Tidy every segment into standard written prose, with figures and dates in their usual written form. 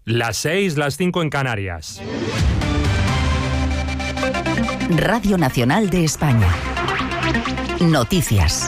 Las 6, las 5 en Canarias. Radio Nacional de España. Noticias.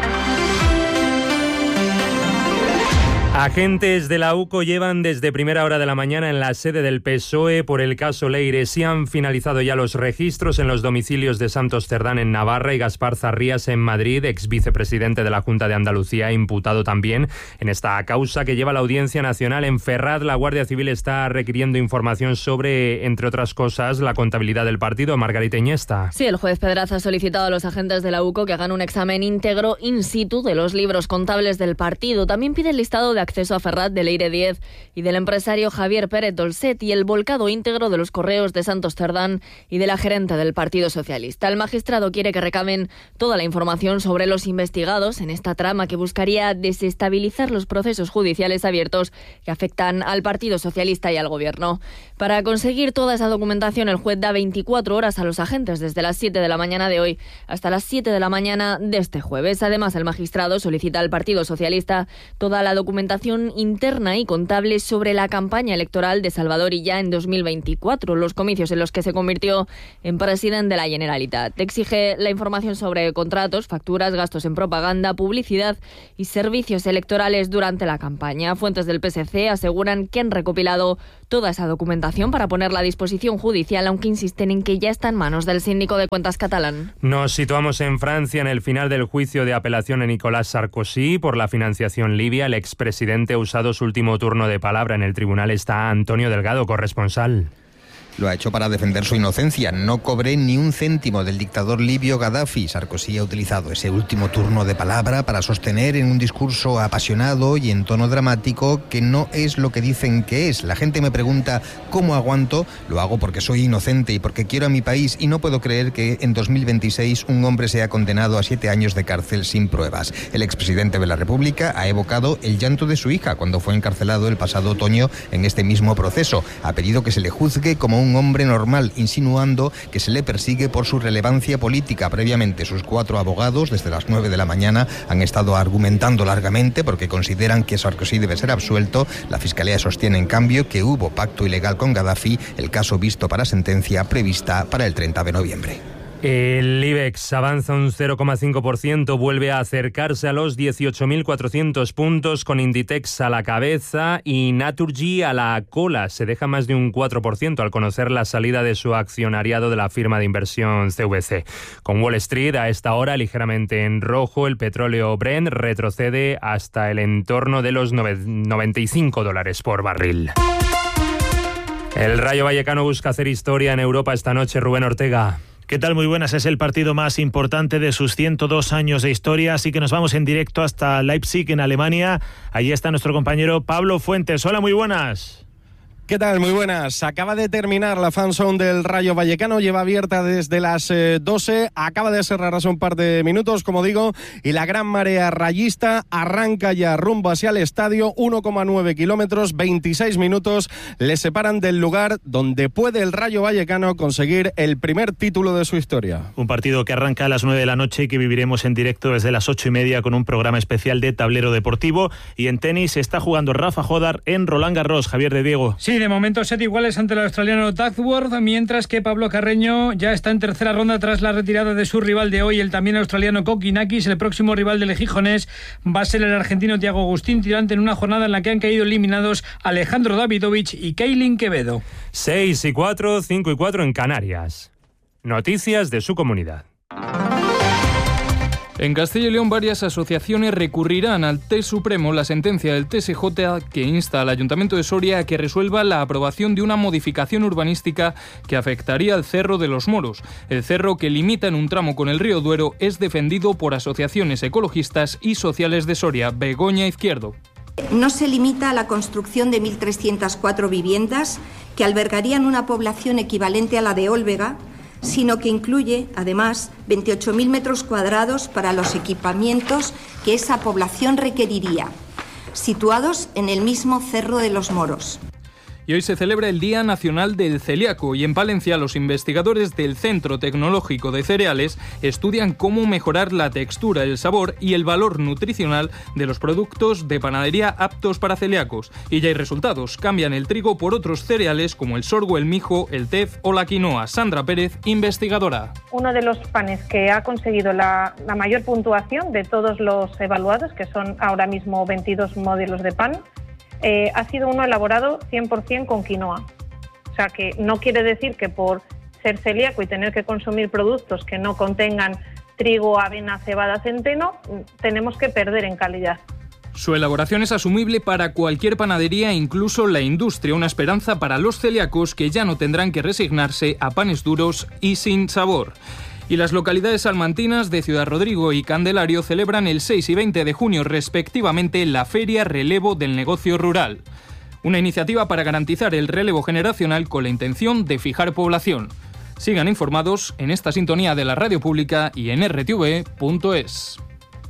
Agentes de la UCO llevan desde primera hora de la mañana en la sede del PSOE por el caso Leire. Sí han finalizado ya los registros en los domicilios de Santos Cerdán en Navarra y Gaspar Zarrías en Madrid, ex vicepresidente de la Junta de Andalucía, imputado también en esta causa que lleva la Audiencia Nacional. En Ferraz, la Guardia Civil está requiriendo información sobre, entre otras cosas, la contabilidad del partido. Margarita Iniesta. Sí, el juez Pedraza ha solicitado a los agentes de la UCO que hagan un examen íntegro in situ de los libros contables del partido. También pide el listado de acceso a Ferraz de Leire Díez y del empresario Javier Pérez Dolcet y el volcado íntegro de los correos de Santos Cerdán y de la gerente del Partido Socialista. El magistrado quiere que recaben toda la información sobre los investigados en esta trama que buscaría desestabilizar los procesos judiciales abiertos que afectan al Partido Socialista y al Gobierno. Para conseguir toda esa documentación, el juez da 24 horas a los agentes desde las 7 de la mañana de hoy hasta las 7 de la mañana de este jueves. Además, el magistrado solicita al Partido Socialista toda la documentación interna y contable sobre la campaña electoral de Salvador Illa en 2024, los comicios en los que se convirtió en presidente de la Generalitat. Exige la información sobre contratos, facturas, gastos en propaganda, publicidad y servicios electorales durante la campaña. Fuentes del PSC aseguran que han recopilado toda esa documentación para ponerla a disposición judicial, aunque insisten en que ya está en manos del síndico de cuentas catalán. Nos situamos en Francia en el final del juicio de apelación a Nicolas Sarkozy por la financiación libia. El expresidente ha usado su último turno de palabra en el tribunal. Está Antonio Delgado, corresponsal. Lo ha hecho para defender su inocencia. No cobré ni un céntimo del dictador libio Gaddafi. Sarkozy ha utilizado ese último turno de palabra para sostener en un discurso apasionado y en tono dramático que no es lo que dicen que es. La gente me pregunta cómo aguanto. Lo hago porque soy inocente y porque quiero a mi país y no puedo creer que en 2026 un hombre sea condenado a 7 años de cárcel sin pruebas. El expresidente de la República ha evocado el llanto de su hija cuando fue encarcelado el pasado otoño en este mismo proceso. Ha pedido que se le juzgue como un hombre normal, insinuando que se le persigue por su relevancia política. Previamente, sus 4 abogados, desde las 9 de la mañana, han estado argumentando largamente porque consideran que Sarkozy debe ser absuelto. La Fiscalía sostiene, en cambio, que hubo pacto ilegal con Gaddafi, el caso visto para sentencia prevista para el 30 de noviembre. El IBEX avanza un 0,5%, vuelve a acercarse a los 18.400 puntos con Inditex a la cabeza y Naturgy a la cola. Se deja más de un 4% al conocer la salida de su accionariado de la firma de inversión CVC. Con Wall Street a esta hora ligeramente en rojo, el petróleo Brent retrocede hasta el entorno de los $95 por barril. El Rayo Vallecano busca hacer historia en Europa esta noche. Rubén Ortega. ¿Qué tal? Muy buenas. Es el partido más importante de sus 102 años de historia, así que nos vamos en directo hasta Leipzig, en Alemania. Allí está nuestro compañero Pablo Fuentes. Hola, muy buenas. ¿Qué tal? Muy buenas. Acaba de terminar la fanzone del Rayo Vallecano, lleva abierta desde las 12, acaba de cerrar hace un par de minutos, como digo, y la gran marea rayista arranca ya rumbo hacia el estadio. 1,9 kilómetros, 26 minutos le separan del lugar donde puede el Rayo Vallecano conseguir el primer título de su historia. Un partido que arranca a las 9 de la noche y que viviremos en directo desde las 8:30 con un programa especial de tablero deportivo. Y en tenis se está jugando Rafa Jodar en Roland Garros. Javier de Diego. Sí, de momento set iguales ante el australiano Duckworth, mientras que Pablo Carreño ya está en tercera ronda tras la retirada de su rival de hoy, el también australiano Kokinakis. El próximo rival del gijonés va a ser el argentino Thiago Agustín Tirante, en una jornada en la que han caído eliminados Alejandro Davidovich y Keilin Quevedo. 6-4, 5-4 en Canarias. Noticias de su comunidad. En Castilla y León, varias asociaciones recurrirán al TES Supremo la sentencia del TSJ que insta al Ayuntamiento de Soria a que resuelva la aprobación de una modificación urbanística que afectaría al Cerro de los Moros. El cerro, que limita en un tramo con el río Duero, es defendido por asociaciones ecologistas y sociales de Soria. Begoña Izquierdo. No se limita a la construcción de 1.304 viviendas que albergarían una población equivalente a la de Olvega, sino que incluye, además, 28.000 metros cuadrados para los equipamientos que esa población requeriría, situados en el mismo Cerro de los Moros. Y hoy se celebra el Día Nacional del Celíaco y en Palencia los investigadores del Centro Tecnológico de Cereales estudian cómo mejorar la textura, el sabor y el valor nutricional de los productos de panadería aptos para celíacos. Y ya hay resultados, cambian el trigo por otros cereales como el sorgo, el mijo, el tef o la quinoa. Sandra Pérez, investigadora. Uno de los panes que ha conseguido la mayor puntuación de todos los evaluados, que son ahora mismo 22 modelos de pan, ha sido uno elaborado 100% con quinoa. O sea que no quiere decir que por ser celíaco y tener que consumir productos que no contengan trigo, avena, cebada, centeno, tenemos que perder en calidad. Su elaboración es asumible para cualquier panadería, incluso la industria, una esperanza para los celíacos que ya no tendrán que resignarse a panes duros y sin sabor. Y las localidades salmantinas de Ciudad Rodrigo y Candelario celebran el 6 y 20 de junio respectivamente la Feria Relevo del Negocio Rural. Una iniciativa para garantizar el relevo generacional con la intención de fijar población. Sigan informados en esta sintonía de la radio pública y en rtv.es.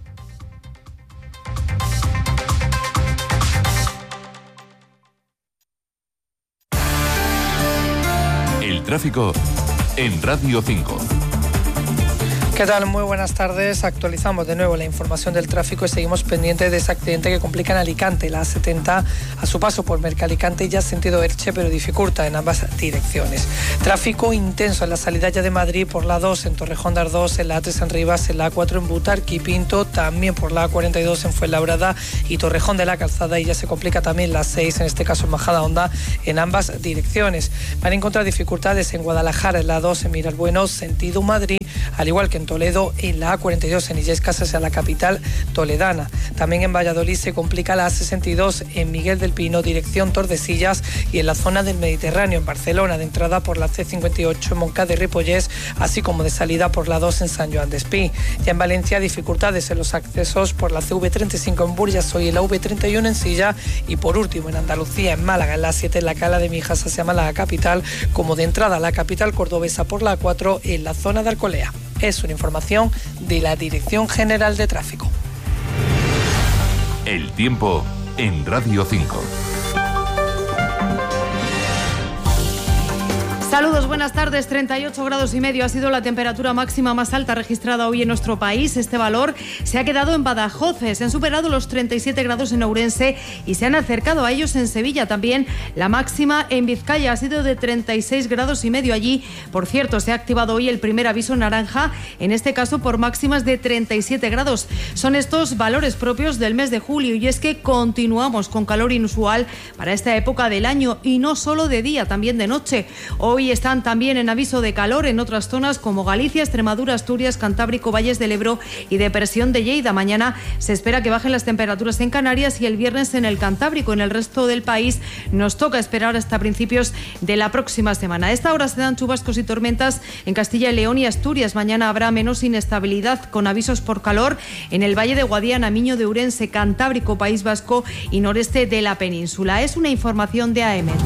El tráfico en Radio 5. ¿Qué tal? Muy buenas tardes. Actualizamos de nuevo la información del tráfico y seguimos pendientes de ese accidente que complica en Alicante, la A70 a su paso por Mercalicante ya sentido Elche, pero dificulta en ambas direcciones. Tráfico intenso en la salida ya de Madrid por la 2 en Torrejón de Ardoz, en la A3 en Rivas, en la A4 en Butarque y Pinto, también por la A42 en Fuenlabrada y Torrejón de la Calzada, y ya se complica también la 6, en este caso en Majadahonda, en ambas direcciones. Van a encontrar dificultades en Guadalajara, en la 2 en Miralbueno, sentido Madrid, al igual que en Toledo, en la A42 en Illescas hacia la capital toledana. También en Valladolid se complica la A62 en Miguel del Pino, dirección Tordesillas, y en la zona del Mediterráneo, en Barcelona, de entrada por la C58 en Montcada y Ripollés, así como de salida por la 2 en San Joan Despí. Ya en Valencia, dificultades en los accesos por la CV35 en Burjassot y la V31 en Silla, y por último en Andalucía, en Málaga, en la 7 en la Cala de Mijas hacia Málaga capital, como de entrada a la capital cordobesa por la 4 en la zona de Alcolea. Es una información de la Dirección General de Tráfico. El tiempo en Radio 5. Saludos, buenas tardes. 38 grados y medio ha sido la temperatura máxima más alta registrada hoy en nuestro país. Este valor se ha quedado en Badajoz. Se han superado los 37 grados en Ourense y se han acercado a ellos en Sevilla. También la máxima en Vizcaya ha sido de 36 grados y medio allí. Por cierto, se ha activado hoy el primer aviso naranja, en este caso por máximas de 37 grados. Son estos valores propios del mes de julio, y es que continuamos con calor inusual para esta época del año, y no solo de día, también de noche. Hoy están también en aviso de calor en otras zonas como Galicia, Extremadura, Asturias, Cantábrico, Valles del Ebro y depresión de Lleida. Mañana se espera que bajen las temperaturas en Canarias y el viernes en el Cantábrico. En el resto del país nos toca esperar hasta principios de la próxima semana. A esta hora se dan chubascos y tormentas en Castilla y León y Asturias. Mañana habrá menos inestabilidad con avisos por calor en el Valle de Guadiana, Miño de Ourense, Cantábrico, País Vasco y noreste de la península. Es una información de AEMET.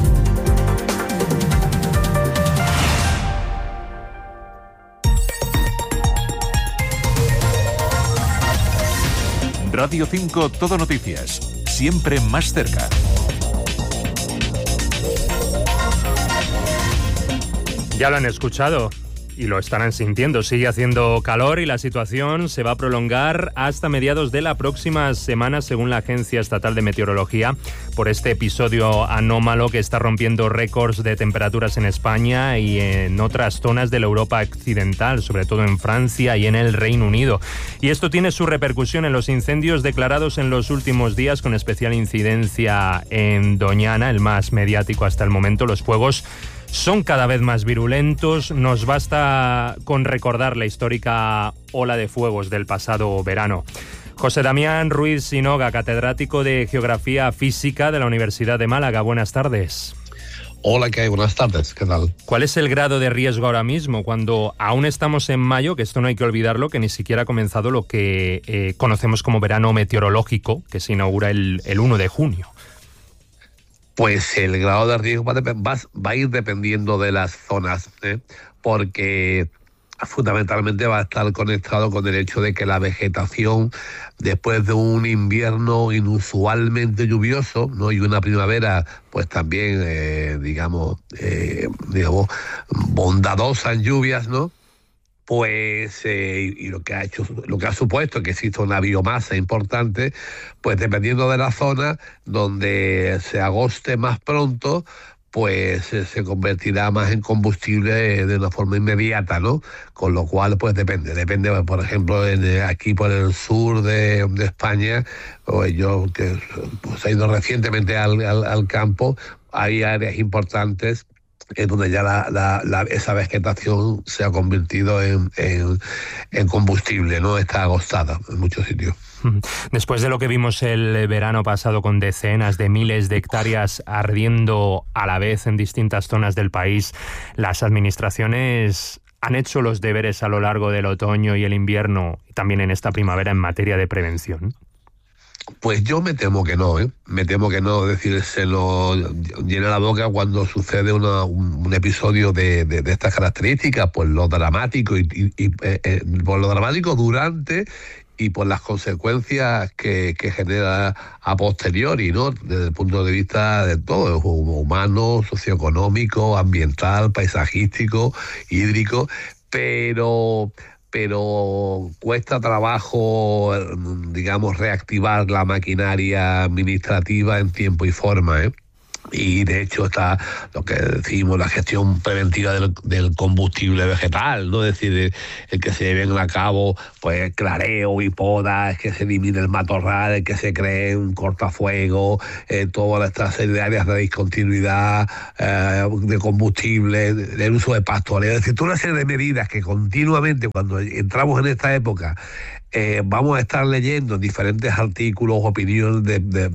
Radio 5 Todo Noticias, siempre más cerca. Ya lo han escuchado y lo estarán sintiendo. Sigue haciendo calor y la situación se va a prolongar hasta mediados de la próxima semana, según la Agencia Estatal de Meteorología, por este episodio anómalo que está rompiendo récords de temperaturas en España y en otras zonas de la Europa occidental, sobre todo en Francia y en el Reino Unido. Y esto tiene su repercusión en los incendios declarados en los últimos días, con especial incidencia en Doñana, el más mediático hasta el momento. Los fuegos son cada vez más virulentos. Nos basta con recordar la histórica ola de fuegos del pasado verano. José Damián Ruiz Sinoga, catedrático de Geografía Física de la Universidad de Málaga. Buenas tardes. Hola, ¿qué hay? Buenas tardes, ¿qué tal? ¿Cuál es el grado de riesgo ahora mismo, cuando aún estamos en mayo, que esto no hay que olvidarlo, que ni siquiera ha comenzado lo que conocemos como verano meteorológico, que se inaugura el 1 de junio? Pues el grado de riesgo va a ir dependiendo de las zonas, porque fundamentalmente va a estar conectado con el hecho de que la vegetación, después de un invierno inusualmente lluvioso, ¿no? Y una primavera pues también digamos bondadosa en lluvias, ¿no? Pues y lo que ha supuesto que existe una biomasa importante, pues dependiendo de la zona donde se agoste más pronto, pues se convertirá más en combustible de una forma inmediata, ¿no? Con lo cual, pues depende, por ejemplo, aquí por el sur de España, pues yo que pues, he ido recientemente al campo, hay áreas importantes en donde ya esa vegetación se ha convertido en combustible, ¿no? Está agostada en muchos sitios. Después de lo que vimos el verano pasado con decenas de miles de hectáreas ardiendo a la vez en distintas zonas del país, las administraciones han hecho los deberes a lo largo del otoño y el invierno y también en esta primavera en materia de prevención. Pues yo me temo que no, me temo que no, es decir, se lo llena la boca cuando sucede un episodio de estas características, pues lo dramático por lo dramático durante y por las consecuencias que genera a posteriori, ¿no? Desde el punto de vista de todo, humano, socioeconómico, ambiental, paisajístico, hídrico, pero cuesta trabajo, digamos, reactivar la maquinaria administrativa en tiempo y forma, Y de hecho está lo que decimos, la gestión preventiva del combustible vegetal, ¿no? Es decir, el que se lleven a cabo pues clareo y podas, que se elimine el matorral, el que se cree un cortafuego, toda esta serie de áreas de discontinuidad de combustible, el uso de pastoreo, es decir, toda una serie de medidas que continuamente cuando entramos en esta época vamos a estar leyendo diferentes artículos, opiniones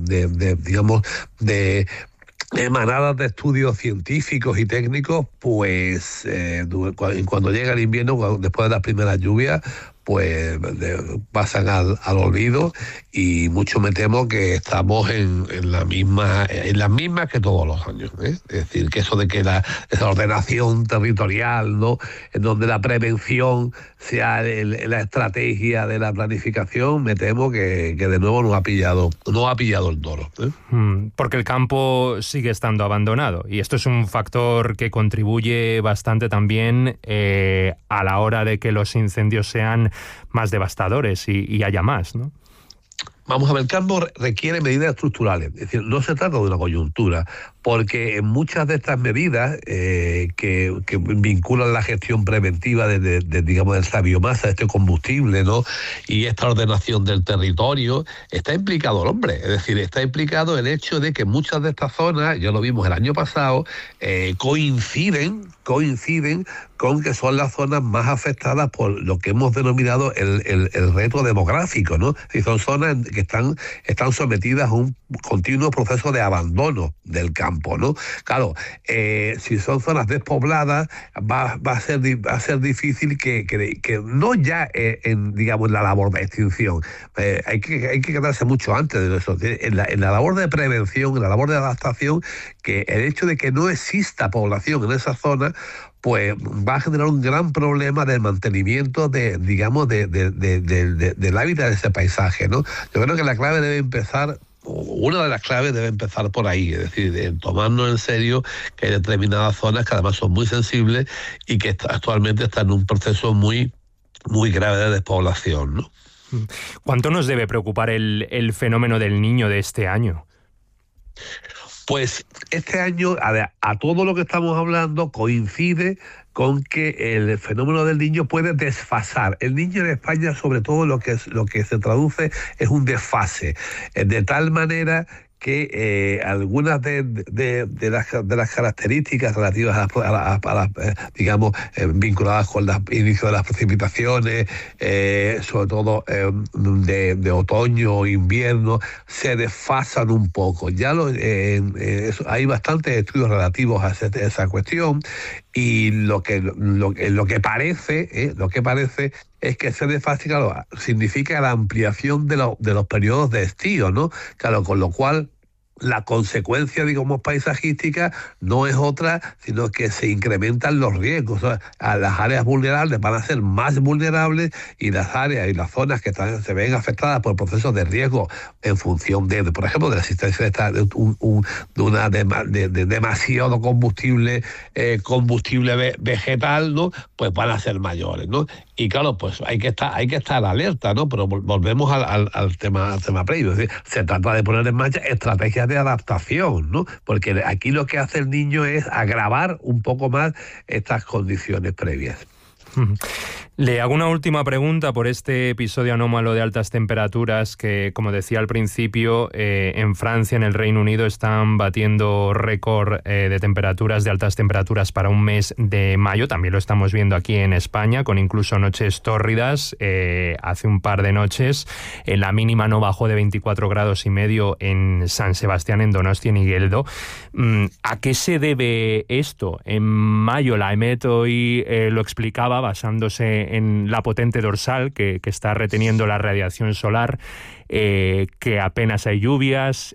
de emanadas de estudios científicos y técnicos, pues cuando llega el invierno, después de las primeras lluvias, pues pasan al olvido y mucho me temo que estamos en las mismas que todos los años, Es decir, que eso de que esa ordenación territorial, ¿no? En donde la prevención sea la estrategia de la planificación, me temo que de nuevo no ha pillado el toro, Porque el campo sigue estando abandonado y esto es un factor que contribuye bastante también a la hora de que los incendios sean más devastadores y haya más, ¿no? Vamos a ver, el campo requiere medidas estructurales, es decir, no se trata de una coyuntura, porque en muchas de estas medidas que vinculan la gestión preventiva de esta biomasa, de este combustible, ¿no? Y esta ordenación del territorio, está implicado el hombre, es decir, está implicado el hecho de que muchas de estas zonas, ya lo vimos el año pasado, coinciden con que son las zonas más afectadas por lo que hemos denominado el reto demográfico, ¿no? Y son zonas que están sometidas a un continuo proceso de abandono del campo, ¿no? Claro, si son zonas despobladas, va a ser difícil que no ya en la labor de extinción, hay que quedarse mucho antes de eso, en la labor de prevención, en la labor de adaptación, que el hecho de que no exista población en esa zona pues va a generar un gran problema de mantenimiento del hábitat de ese paisaje, ¿no? Yo creo que la clave debe empezar, una de las claves debe empezar por ahí, es decir, en tomarnos en serio que hay determinadas zonas que además son muy sensibles y que actualmente están en un proceso muy, muy grave de despoblación, ¿no? ¿Cuánto nos debe preocupar el fenómeno del Niño de este año? Pues este año, a todo lo que estamos hablando, coincide con que el fenómeno del Niño puede desfasar. El Niño en España, sobre todo, lo que se traduce es un desfase, de tal manera que algunas de las características relativas vinculadas con el inicio de las precipitaciones, sobre todo de otoño o invierno, se desfasan un poco. Ya hay bastantes estudios relativos a esa cuestión y lo que parece es que ese desfase, claro, significa la ampliación de los periodos de estío, ¿no? Claro, con lo cual la consecuencia, digamos, paisajística no es otra, sino que se incrementan los riesgos. O sea, a las áreas vulnerables van a ser más vulnerables y las áreas y las zonas que se ven afectadas por procesos de riesgo en función de por ejemplo, de la existencia de demasiado combustible vegetal, ¿no? Pues van a ser mayores, ¿no? Y claro, pues hay que estar alerta, ¿no? Pero volvemos al tema previo. Es decir, se trata de poner en marcha estrategias de adaptación, ¿no? Porque aquí lo que hace el niño es agravar un poco más estas condiciones previas. Le hago una última pregunta por este episodio anómalo de altas temperaturas que, como decía al principio, en Francia, en el Reino Unido, están batiendo récord de temperaturas, de altas temperaturas para un mes de mayo. También lo estamos viendo aquí en España, con incluso noches tórridas. Hace un par de noches la mínima no bajó de 24 grados y medio en San Sebastián, en Donostia, en Igueldo. ¿A qué se debe esto? En mayo la EMET hoy lo explicaba basándose en la potente dorsal que está reteniendo la radiación solar, que apenas hay lluvias,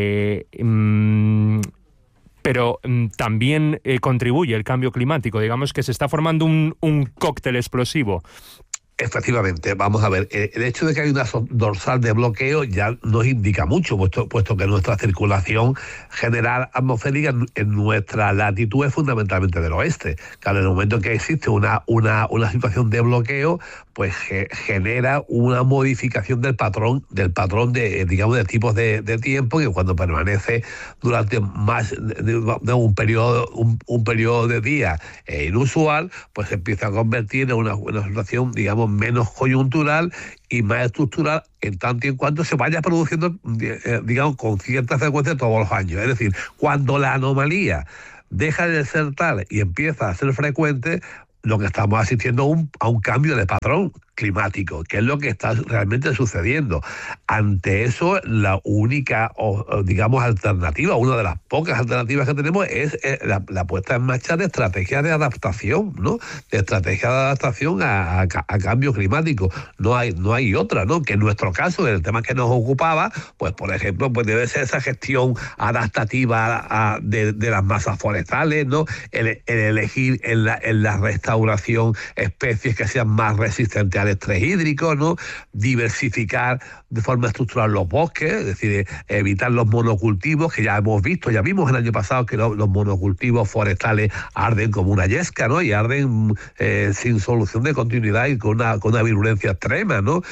pero también contribuye el cambio climático. Digamos que se está formando un cóctel explosivo. Efectivamente, vamos a ver, el hecho de que hay una dorsal de bloqueo ya nos indica mucho, puesto que nuestra circulación general atmosférica en nuestra latitud es fundamentalmente del oeste. Claro, en el momento en que existe una situación de bloqueo, pues genera una modificación del patrón de, digamos, de tipos de tiempo, que cuando permanece durante más de un periodo de días inusual, pues se empieza a convertir en una situación, digamos, menos coyuntural y más estructural, en tanto y en cuanto se vaya produciendo, digamos, con cierta frecuencia todos los años. Es decir, cuando la anomalía deja de ser tal y empieza a ser frecuente, lo que estamos asistiendo a un cambio de patrón climático, que es lo que está realmente sucediendo. Ante eso, la única, digamos, alternativa, una de las pocas alternativas que tenemos es la puesta en marcha de estrategias de adaptación, ¿no? De estrategias de adaptación a cambio climático. No hay otra, ¿no? Que en nuestro caso, en el tema que nos ocupaba, pues por ejemplo, pues debe ser esa gestión adaptativa de las masas forestales, ¿no? El elegir en la restauración especies que sean más resistentes al estrés hídrico, ¿no? Diversificar de forma estructural los bosques, es decir, evitar los monocultivos, que ya vimos el año pasado que los monocultivos forestales arden como una yesca, ¿no? Y arden sin solución de continuidad y con una virulencia extrema, ¿no?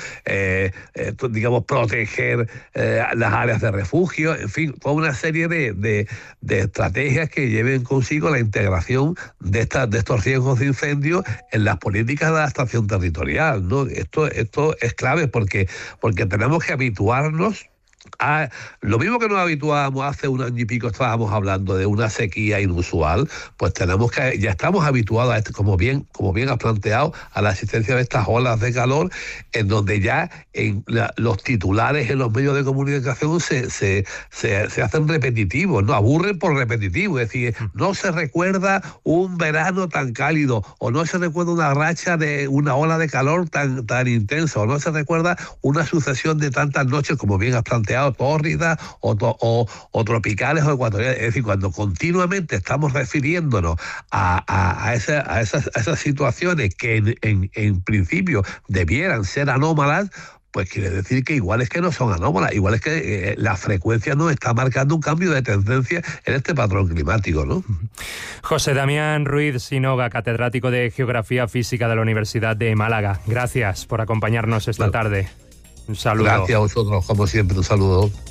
Digamos, proteger las áreas de refugio, en fin, toda una serie de estrategias que lleven consigo la integración de estos riesgos de incendio en las políticas de adaptación territorial, ¿no? Esto es clave porque tenemos que habituarnos a lo mismo que nos habituábamos hace un año y pico, estábamos hablando de una sequía inusual, pues ya estamos habituados a esto, como bien has planteado, a la existencia de estas olas de calor, en donde ya los titulares en los medios de comunicación se hacen repetitivos, ¿no? Aburren por repetitivo, es decir, no se recuerda un verano tan cálido, o no se recuerda una racha de una ola de calor tan intensa, o no se recuerda una sucesión de tantas noches, como bien has planteado, tórridas o tropicales o ecuatoriales. Es decir, cuando continuamente estamos refiriéndonos a esas situaciones que en principio debieran ser anómalas, pues quiere decir que igual es que no son anómalas, igual es que la frecuencia nos está marcando un cambio de tendencia en este patrón climático, ¿no? José Damián Ruiz Sinoga, catedrático de Geografía Física de la Universidad de Málaga. Gracias por acompañarnos esta tarde. Un saludo. Gracias a vosotros, como siempre, un saludo.